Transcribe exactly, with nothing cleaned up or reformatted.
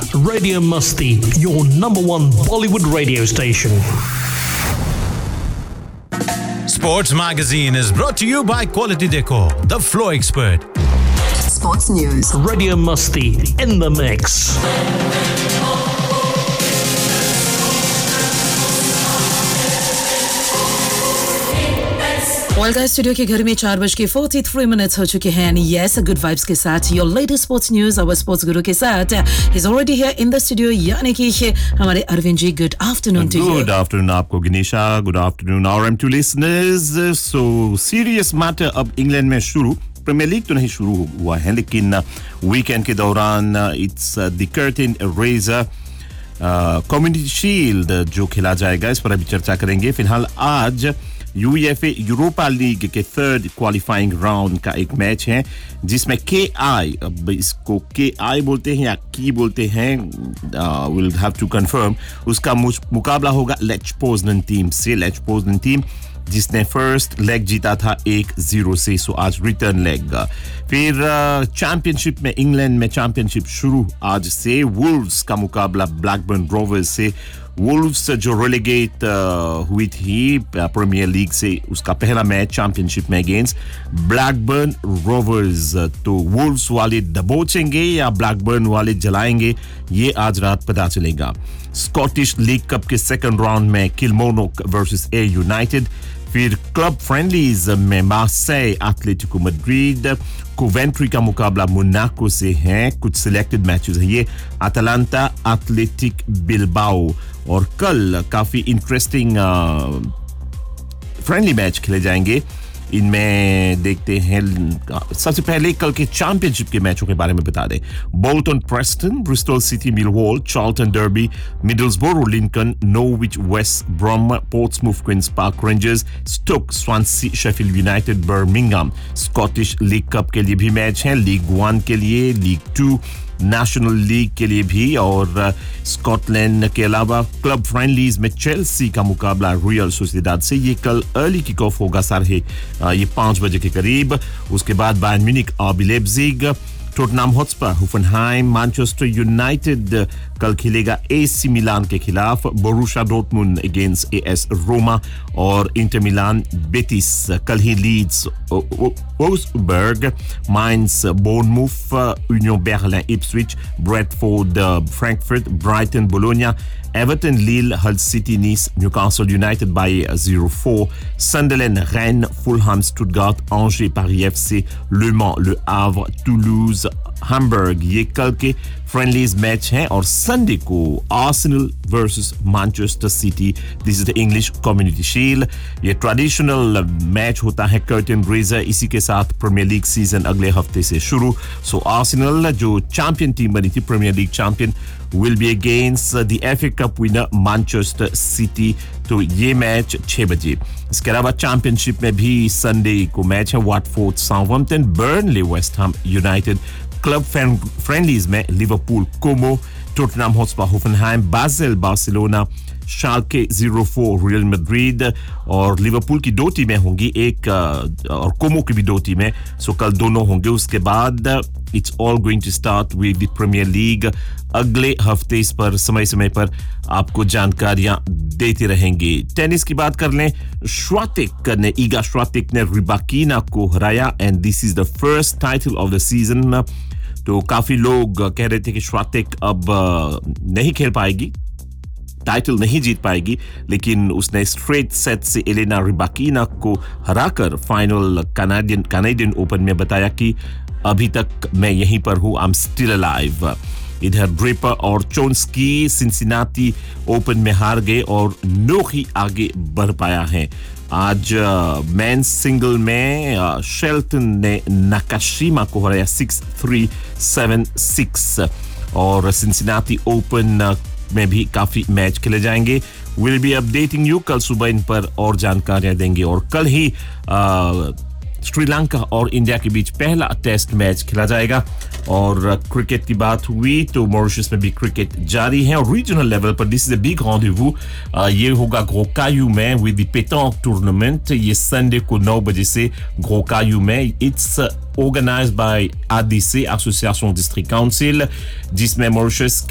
Radio Musti, your number one Bollywood radio station. Sports Magazine is brought to you by Quality Decor, the flow expert. Sports News. Radio Musti in the mix. Well guys, studio के घर में चार बज के forty-three minutes हो चुके हैं and yes, good vibes के साथ your latest sports news, our sports guru के साथ he's already here in the studio, यानी कि हमारे Arvind ji. Good afternoon to you. Good afternoon आपको गिनीशा. Good afternoon R M two listeners. So serious matter अब England में शुरू. प्रीमियर लीग तो नहीं शुरू हुआ है लेकिन वीकेंड के दौरान it's the curtain razor community shield जो खेला जाएगा, इस पर अभी चर्चा करेंगे. फिलहाल आज यूईएफए यूरोपा लीग के थर्ड क्वालिफाइंग राउंड का एक मैच है जिसमें केआई, अब इसको केआई बोलते हैं या की बोलते हैं, विल हैव टू कंफर्म, उसका मुकाबला होगा लेच पोजनन टीम से. लेच पोजनन टीम जिसने फर्स्ट लेग जीता था एक जीरो से, सो आज रिटर्न लेग. फिर चैंपियनशिप में इंग्लैंड में चैंपियनशिप शुरू आज से. वुल्व्स का मुकाबला ब्लैकबर्न रोवर्स से. वुल्व्स जो रेलेगेट हुई थी प्रीमियर लीग से, उसका पहला मैच चैंपियनशिप में अगेंस्ट ब्लैकबर्न रोवर्स. तो वुल्व्स वाले दबोचेंगे या ब्लैकबर्न वाले जलाएंगे, ये आज रात पता चलेगा. स्कॉटिश लीग कप के सेकंड राउंड में किलमोनोक वर्सेस ए यूनाइटेड. फिर क्लब फ्रेंडलीज में मार्सेई एटलेटिको मैड्रिड. कोवेंट्री का मुकाबला मोनाको से है. कुछ सिलेक्टेड मैचेस हैं ये. Atlanta athletic Bilbao. और कल काफी इंटरेस्टिंग फ्रेंडली मैच खेले जाएंगे. इनमें देखते हैं, सबसे पहले कल के चैंपियनशिप के मैचों के बारे में बता दें. Bolton Preston, Bristol city Millwall, Charlton derby, मिडल्सबोरो Lincoln, Norwich waste ब्रॉम, पोर्ट्समूथ queen's park rangers, stock Swansi, Sheffield United, Birmingham. Scottish league cup के लिए भी मैच हैं, लीग वन के लिए, लीग टू, नेशनल लीग के लिए भी. और स्कॉटलैंड के अलावा क्लब फ्रेंडलीज में चेल्सी का मुकाबला रियल सोसिएदाद से. ये कल अर्ली किक ऑफ होगा साढ़े ये पांच बजे के करीब. उसके बाद Bayern Munich RB लेipzig, Tottenham Hotspur होफनहाइम, Manchester United कल खेलेगा एसी मिलान के खिलाफ, Borussia Dortmund against AS Roma, और इंटर मिलान बेटिस. कल ही Leeds वोल्सबर्ग, mines बोर्नमूथ, union Berlin Ipswich, Bradford Frankfurt, Brighton Bologna, Everton, Lille, Hull City, Nice, Newcastle United by zero four, Sunderland, Rennes, Fulham, Stuttgart, Angers, Paris F C, Le Mans, Le Havre, Toulouse, Hamburg. ये कल के friendlies match हैं. और Sunday को Arsenal versus Manchester city. This is the English community shield. ये traditional match होता है curtain razor. इसी के साथ प्रीमियर लीग सीजन अगले हफ्ते से शुरू. सो आर्सेनल जो चैंपियन टीम बनी थी, premiere league champion, will be against the F A Cup winner Manchester City. तो ये मैच छह बजे. इसके अलावा चैंपियनशिप में भी संडे को मैच है. Watford Southampton, Burnley West Ham United. Club friendlies में लिवरपूल कोमो, Tottenham Hotspur होफनहाइम, Basel Barcelona, Schalke zero four real Madrid. और लिवरपूल की दो टीमें होंगी, एक और कोमो की भी दो टीमें. सो कल दोनों होंगे. उसके बाद it's all going to start with the premiere league. अगले हफ्ते इस पर समय समय पर आपको जानकारियां देते रहेंगे. टेनिस की बात कर लें. श्वाटेक ने ईगा श्वाटेक ने रिबाकिना को हराया and this is the first title of the season. तो काफी लोग कह रहे थे कि श्वाटेक अब नहीं खेल पाएगी, टाइटल नहीं जीत पाएगी, लेकिन उसने स्ट्रेट सेट से एलेना रिबाकिना को हराकर फाइनल कनाडियन कनाडियन ओपन में बताया कि अभी तक मैं यहीं पर हूं, आई एम स्टिल अलाइव. इधर ड्रेपर और चोंस्की सिंसिनाटी ओपन में हार गए और नो ही आगे बढ़ पाया है. आज मेंस सिंगल में शेल्टन ने नाकाशिमा को हराया सिक्स थ्री सेवन सिक्स. और सिंसिनाटी ओपन में भी काफी मैच खेले जाएंगे. Will be updating you. कल सुबह इन पर और जानकारियां देंगे. और कल ही श्रीलंका और इंडिया के बीच पहला टेस्ट मैच खेला जाएगा. और क्रिकेट की बात हुई तो मॉरिशस में भी क्रिकेट जारी है. और रीजनल लेवल पर this is a big rendezvous. ये होगा ग्रोकायू में विद द पेटॉन्क टूर्नामेंट. ये संडे को नौ बजे से ग्रोकायू में. It's organized by A D C, Association District Council, जिसमें मॉरिशस